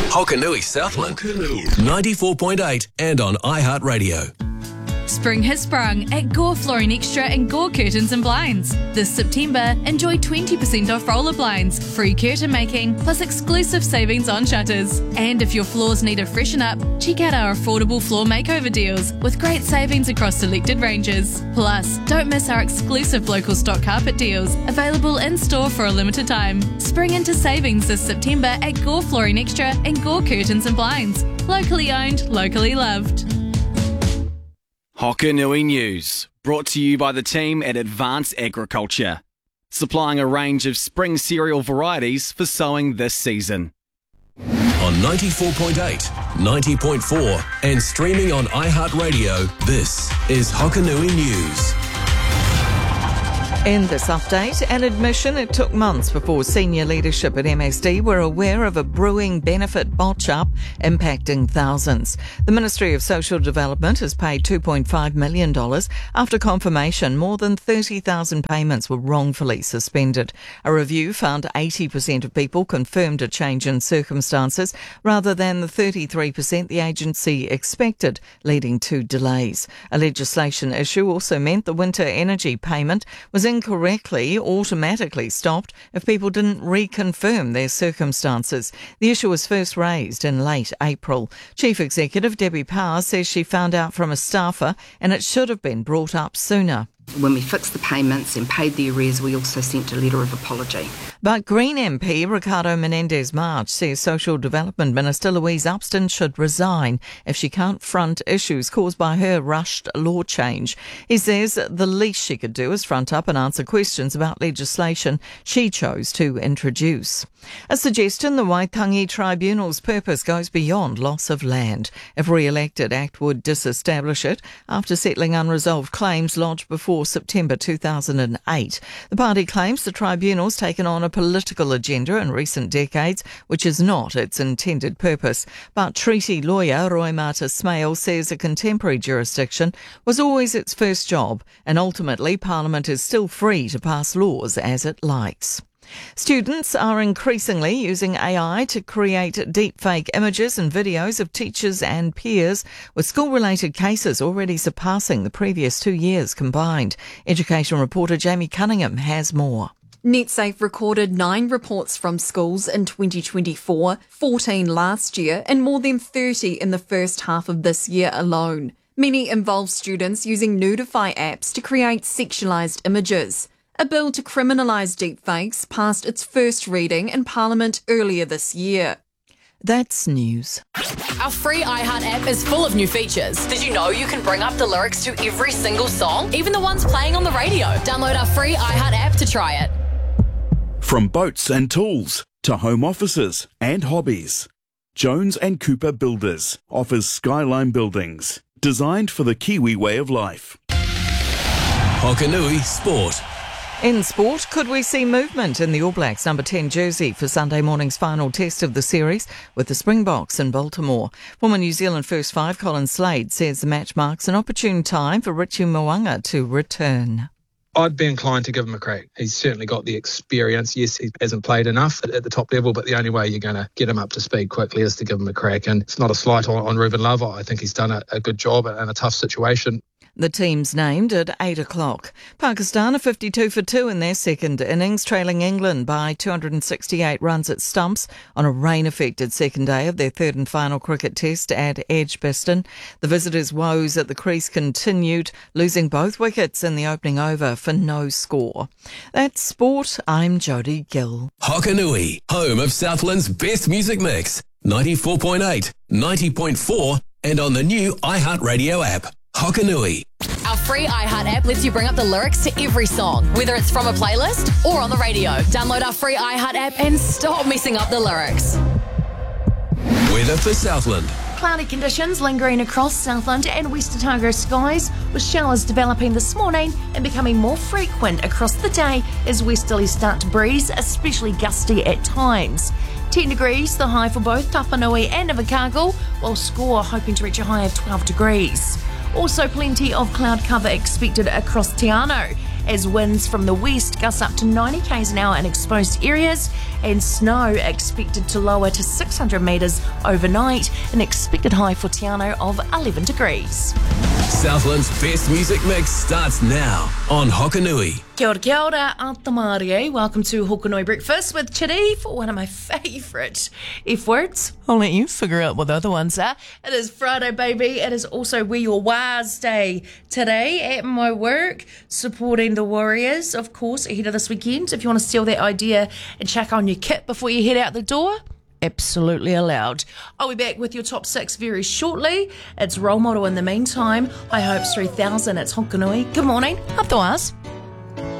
Hokanui Southland, 94.8 and on iHeartRadio. Spring has sprung at Gore Flooring Extra and Gore Curtains and Blinds. This September, enjoy 20% off roller blinds, free curtain making, plus exclusive savings on shutters. And if your floors need a freshen up, check out our affordable floor makeover deals with great savings across selected ranges. Plus, don't miss our exclusive local stock carpet deals, available in-store for a limited time. Spring into savings this September at Gore Flooring Extra and Gore Curtains and Blinds. Locally owned, locally loved. Hokanui News, brought to you by the team at Advanced Agriculture, supplying a range of spring cereal varieties for sowing this season. On 94.8, 90.4 and streaming on iHeartRadio, this is Hokanui News. In this update, an admission it took months before senior leadership at MSD were aware of a brewing benefit botch-up impacting thousands. The Ministry of Social Development has paid $2.5 million after confirmation more than 30,000 payments were wrongfully suspended. A review found 80% of people confirmed a change in circumstances rather than the 33% the agency expected, leading to delays. A legislation issue also meant the winter energy payment was incorrectly automatically stopped if people didn't reconfirm their circumstances. The issue was first raised in late April. Chief Executive Debbie Power says she found out from a staffer and it should have been brought up sooner. When we fixed the payments and paid the arrears, we also sent a letter of apology. But Green MP Ricardo Menendez-March says Social Development Minister Louise Upston should resign if she can't front issues caused by her rushed law change. He says the least she could do is front up and answer questions about legislation she chose to introduce. A suggestion the Waitangi Tribunal's purpose goes beyond loss of land. If re-elected, ACT would disestablish it after settling unresolved claims lodged before September 2008. The party claims the tribunal's taken on a political agenda in recent decades, which is not its intended purpose. But treaty lawyer Roy Marta Smale says a contemporary jurisdiction was always its first job, and ultimately Parliament is still free to pass laws as it likes. Students are increasingly using AI to create deepfake images and videos of teachers and peers, with school-related cases already surpassing the previous 2 years combined. Education reporter Jamie Cunningham has more. NetSafe recorded 9 reports from schools in 2024, 14 last year, and more than 30 in the first half of this year alone. Many involve students using Nudify apps to create sexualised images. A bill to criminalise deepfakes passed its first reading in Parliament earlier this year. That's news. Our free iHeart app is full of new features. Did you know you can bring up the lyrics to every single song, even the ones playing on the radio? Download our free iHeart app to try it. From boats and tools to home offices and hobbies, Jones and Cooper Builders offers Skyline Buildings, designed for the Kiwi way of life. Hokanui Sport. In sport, could we see movement in the All Blacks number 10 jersey for Sunday morning's final test of the series with the Springboks in Baltimore? Former New Zealand first five Colin Slade says the match marks an opportune time for Richie Mo'unga to return. I'd be inclined to give him a crack. He's certainly got the experience. Yes, he hasn't played enough at the top level, but the only way you're going to get him up to speed quickly is to give him a crack. And it's not a slight on Ruben Love. I think he's done a good job in a tough situation. The team's named at 8 o'clock. Pakistan are 52 for 2 in their second innings, trailing England by 268 runs at stumps on a rain-affected second day of their third and final cricket test at Edgbaston. The visitors' woes at the crease continued, losing both wickets in the opening over for no score. That's sport. I'm Jodie Gill. Hokanui, home of Southland's best music mix. 94.8, 90.4 and on the new iHeartRadio app. Hokanui. Our free iHeart app lets you bring up the lyrics to every song, whether it's from a playlist or on the radio. Download our free iHeart app and stop messing up the lyrics. Weather for Southland. Cloudy conditions lingering across Southland and West Otago skies, with showers developing this morning and becoming more frequent across the day as westerlies start to breeze, especially gusty at times. 10 degrees, the high for both Tapanui and Invercargill, while Score hoping to reach a high of 12 degrees. Also plenty of cloud cover expected across Te Anau. as winds from the west gust up to 90 k's an hour in exposed areas, and snow expected to lower to 600 metres overnight, an expected high for Te Anau of 11 degrees. Southland's best music mix starts now on Hokanui. Kia ora, Atamarie. Welcome to Hokanui Breakfast with Chitty for one of my favourite F words. I'll let you figure out what the other ones are. It is Friday, baby. It is also We Your Wars Day today at my work, supporting the Warriors, of course, ahead of this weekend. If you want to steal that idea and check on your kit before you head out the door, absolutely allowed. I'll be back with your top 6 very shortly. It's Role Model in the meantime. High Hopes 3000. It's Hokanui. Good morning. Up the wires.